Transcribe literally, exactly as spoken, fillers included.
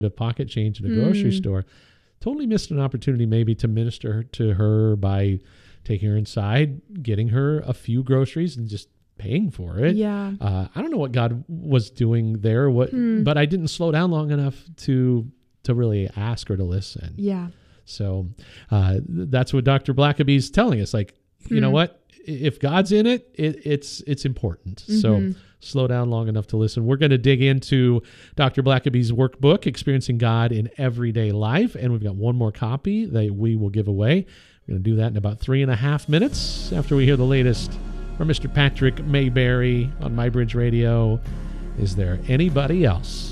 a pocket change in a grocery Mm. store, totally missed an opportunity maybe to minister to her by taking her inside, getting her a few groceries and just paying for it. Yeah. Uh, I don't know what God was doing there, what, Hmm. but I didn't slow down long enough to to really ask her to listen. Yeah. So uh, th- that's what Doctor Blackaby's telling us. Like, you know Hmm. what? I- If God's in it, it it's it's important. So Mhm. slow down long enough to listen. We're going to dig into Doctor Blackaby's workbook, Experiencing God in Everyday Life, and we've got one more copy that we will give away. We're going to do that in about three and a half minutes after we hear the latest from Mister Patrick Mayberry on MyBridge Radio. Is there anybody else?